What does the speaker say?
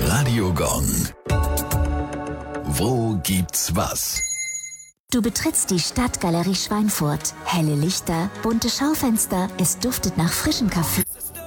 Radio Gong. Wo gibt's was? Du betrittst die Stadtgalerie Schweinfurt. Helle Lichter, bunte Schaufenster, es duftet nach frischem Kaffee.